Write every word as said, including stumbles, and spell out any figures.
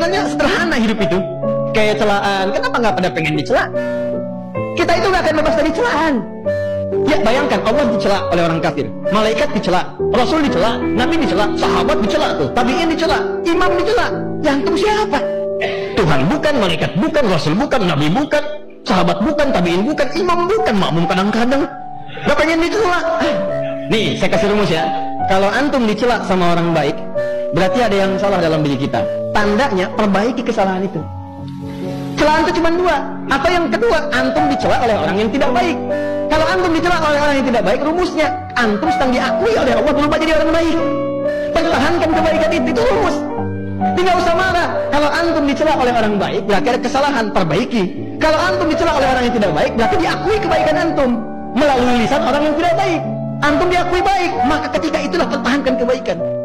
sebenarnya sederhana hidup itu. Kayak celaan, kenapa nggak pada pengen dicela? Kita itu nggak akan bebas dari celaan. Ya bayangkan, Allah dicela oleh orang kafir, malaikat dicela, Rasul dicela, Nabi dicela, sahabat dicela tuh, tabi'in dicela, imam dicela. Yang itu siapa? Tuhan bukan, malaikat bukan, Rasul bukan, Nabi bukan, sahabat bukan, tabi'in bukan, imam bukan, makmum kadang-kadang. Gak pengen dicela. Nih, saya kasih rumus ya. Kalau antum dicela sama orang baik, berarti ada yang salah dalam diri kita. Tandanya perbaiki kesalahan itu. Celaan itu cuma dua. Atau yang kedua, antum dicela oleh orang yang tidak baik. Kalau antum dicela oleh orang yang tidak baik, rumusnya antum sedang diakui oleh Allah berubah jadi orang baik. Pertahankan kebaikan itu, itu rumus. Tidak usah marah. Kalau antum dicela oleh orang baik, berarti ada kesalahan, perbaiki. Kalau antum dicela oleh orang yang tidak baik, berarti diakui kebaikan antum melalui lisan orang yang tidak baik. Antum diakui baik, maka ketika itulah pertahankan kebaikan.